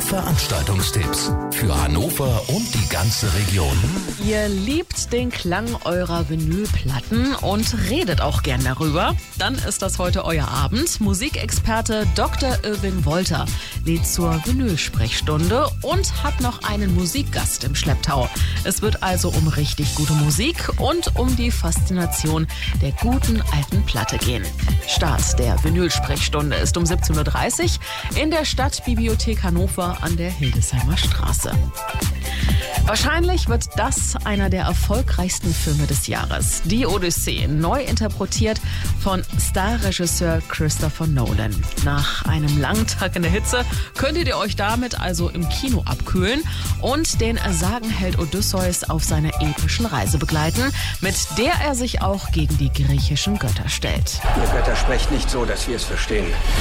Veranstaltungstipps für Hannover und die ganze Region. Ihr liebt den Klang eurer Vinylplatten und redet auch gern darüber? Dann ist das heute euer Abend. Musikexperte Dr. Irving Wolter lädt zur Vinylsprechstunde und hat noch einen Musikgast im Schlepptau. Es wird also um richtig gute Musik und um die Faszination der guten alten Platte gehen. Start der Vinylsprechstunde ist um 17.30 Uhr in der Stadtbibliothek Hannover an der Hildesheimer Straße. Wahrscheinlich wird das einer der erfolgreichsten Filme des Jahres. Die Odyssee, neu interpretiert von Starregisseur Christopher Nolan. Nach einem langen Tag in der Hitze könntet ihr euch damit also im Kino abkühlen und den Sagenheld Odysseus auf seiner epischen Reise begleiten, mit der er sich auch gegen die griechischen Götter stellt. Ihr Götter sprecht nicht so, dass wir es verstehen.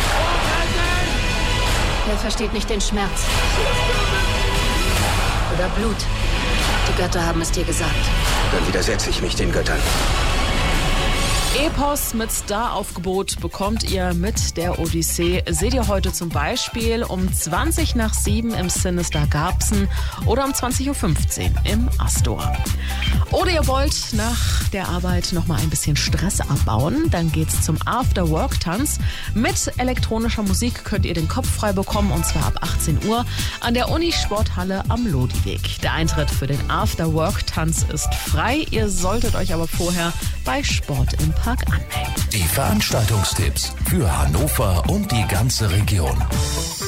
Er versteht nicht den Schmerz. Oder Blut. Die Götter haben es dir gesagt. Dann widersetze ich mich den Göttern. Epos mit Star-Aufgebot bekommt ihr mit der Odyssee. Seht ihr heute zum Beispiel um 7:20 im Sinister Garbsen oder um 20:15 Uhr im Astor. Oder ihr wollt nach der Arbeit noch mal ein bisschen Stress abbauen, dann geht's zum After-Work-Tanz. Mit elektronischer Musik könnt ihr den Kopf frei bekommen, und zwar ab 18 Uhr an der Unisporthalle am Lodiweg. Der Eintritt für den After-Work-Tanz ist frei. Ihr solltet euch aber vorher bei Sport im Park anmelden. Die Veranstaltungstipps für Hannover und die ganze Region.